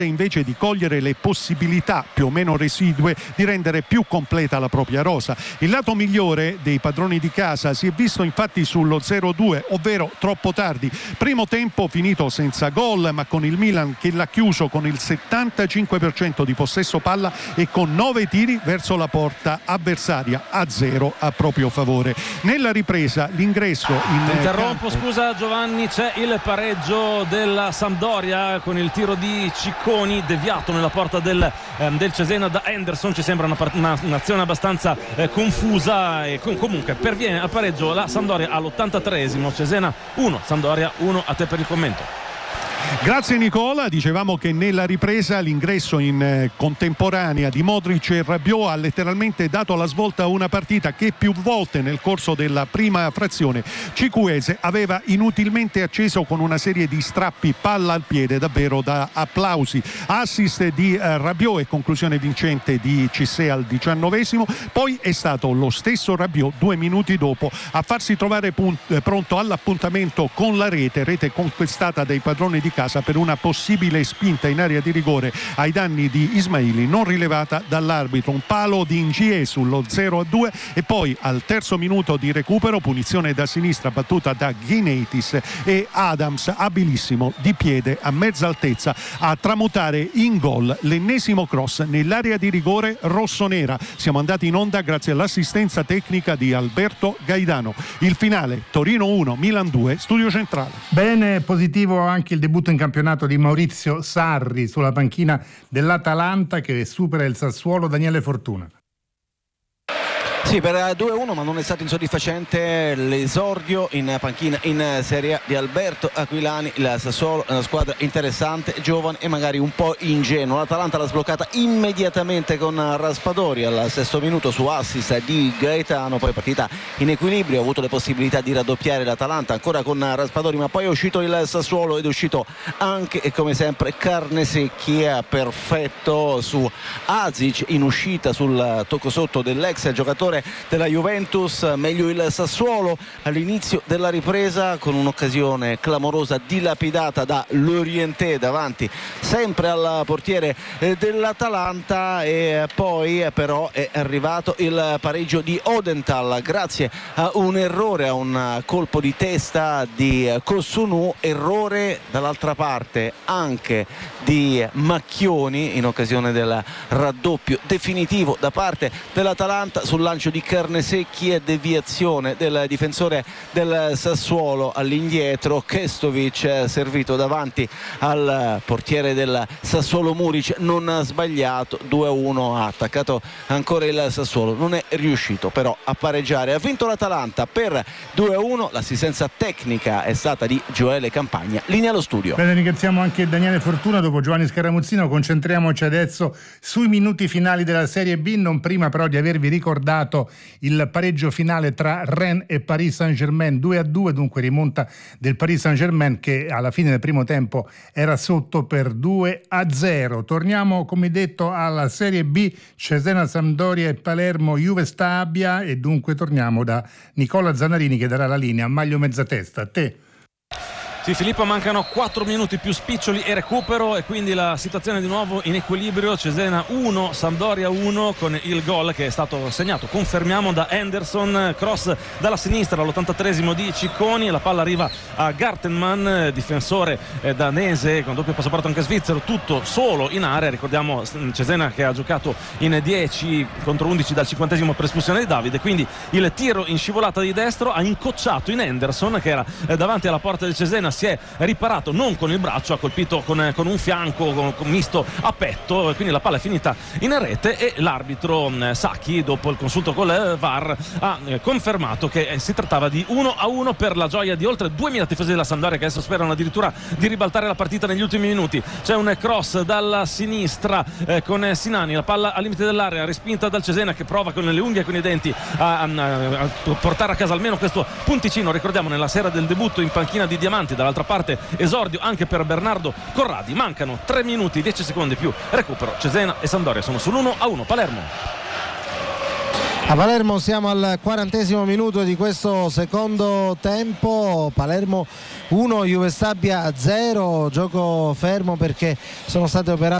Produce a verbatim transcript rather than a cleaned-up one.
invece di cogliere le possibilità più o meno residue di rendere più completa la propria rosa. Il lato migliore dei padroni di casa si è visto infatti sullo zero due, ovvero troppo tardi. Primo tempo finito senza gol, ma con il Milan che l'ha chiuso con il settantacinque per cento di possesso palla e con nove tiri verso la porta avversaria, a zero a proprio favore. Nella ripresa l'ingresso in interrompo campo... scusa Giovanni, c'è il pareggio della Sampdoria con il tiro di Cicconi deviato nella porta del, ehm, del Cesena da Henderson. Ci sembra una part- una, un'azione abbastanza eh, confusa e com- comunque perviene al pareggio la Sampdoria all'ottantatreesimo. Cesena uno, Sampdoria uno. A te per il commento. Grazie Nicola, dicevamo che nella ripresa l'ingresso in eh, contemporanea di Modric e Rabiot ha letteralmente dato la svolta a una partita che più volte nel corso della prima frazione Cicuese aveva inutilmente acceso con una serie di strappi palla al piede davvero da applausi. Assist di eh, Rabiot e conclusione vincente di Cissé al diciannovesimo. Poi è stato lo stesso Rabiot due minuti dopo a farsi trovare punt- eh, pronto all'appuntamento con la rete, rete conquistata dai padroni di casa per una possibile spinta in area di rigore ai danni di Ismaili non rilevata dall'arbitro. Un palo di Ngie sullo zero a due e poi al terzo minuto di recupero punizione da sinistra battuta da Gineitis e Adams abilissimo di piede a mezza altezza a tramutare in gol l'ennesimo cross nell'area di rigore rossonera. Siamo andati in onda grazie all'assistenza tecnica di Alberto Gaidano. Il finale Torino uno Milan due, studio centrale. Bene, positivo anche il debutto in campionato di Maurizio Sarri sulla panchina dell'Atalanta che supera il Sassuolo. Daniele Fortuna. Sì, per due a uno, ma non è stato insoddisfacente l'esordio in panchina in Serie A di Alberto Aquilani. Il Sassuolo è una squadra interessante, giovane e magari un po' ingenua. L'Atalanta l'ha sbloccata immediatamente con Raspadori al sesto minuto su assist di Gaetano. Poi partita in equilibrio, ha avuto le possibilità di raddoppiare l'Atalanta ancora con Raspadori, ma poi è uscito il Sassuolo ed è uscito anche e come sempre Carnesecchi, perfetto su Azic in uscita sul tocco sotto dell'ex giocatore della Juventus. Meglio il Sassuolo all'inizio della ripresa con un'occasione clamorosa dilapidata da Lorienté davanti sempre al portiere dell'Atalanta, e poi però è arrivato il pareggio di Odenthal grazie a un errore, a un colpo di testa di Kossounou, errore dall'altra parte anche di Macchioni in occasione del raddoppio definitivo da parte dell'Atalanta sul lancio di Carnesecchi e deviazione del difensore del Sassuolo all'indietro. Kestovic servito davanti al portiere del Sassuolo Muric, non ha sbagliato. Due a uno, ha attaccato ancora il Sassuolo, non è riuscito però a pareggiare. Ha vinto l'Atalanta per due a uno, l'assistenza tecnica è stata di Gioele Campagna. Linea allo studio. Bene, ringraziamo anche Daniele Fortuna. Dopo Giovanni Scaramuzzino concentriamoci adesso sui minuti finali della Serie B, non prima però di avervi ricordato il pareggio finale tra Rennes e Paris Saint-Germain due a due, dunque rimonta del Paris Saint-Germain che alla fine del primo tempo era sotto per due a zero. Torniamo come detto alla Serie B, Cesena, Sampdoria e Palermo, Juve Stabia, e dunque torniamo da Nicola Zanarini che darà la linea a Maglio Mezzatesta. A te. Sì, Filippo, mancano quattro minuti più spiccioli e recupero, e quindi la situazione di nuovo in equilibrio. Cesena uno, Sampdoria uno, con il gol che è stato segnato, confermiamo, da Henderson, cross dalla sinistra all'ottantatreesimo di Cicconi, la palla arriva a Gartenmann, difensore eh, danese con doppio passaporto anche svizzero, tutto solo in area. Ricordiamo Cesena che ha giocato in dieci contro undici dal cinquantesimo per espulsione di Davide, quindi il tiro in scivolata di destro ha incocciato in Henderson che era eh, davanti alla porta del Cesena. Si è riparato non con il braccio, ha colpito con, con un fianco con, con misto a petto, quindi la palla è finita in rete, e l'arbitro eh, Sacchi, dopo il consulto con il V A R, ha eh, confermato che eh, si trattava di uno a uno, per la gioia di oltre duemila tifosi della Sampdoria che adesso sperano addirittura di ribaltare la partita negli ultimi minuti. C'è un cross dalla sinistra eh, con Sinani, la palla al limite dell'area, respinta dal Cesena che prova con le unghie e con i denti a, a, a portare a casa almeno questo punticino. Ricordiamo nella sera del debutto in panchina di Diamanti, dall'altra parte esordio anche per Bernardo Corradi. Mancano tre minuti dieci secondi più recupero. Cesena e Sampdoria sono sull'uno a uno. Palermo. A Palermo siamo al quarantesimo minuto di questo secondo tempo, Palermo uno, Juve Stabia zero, gioco fermo perché sono state operate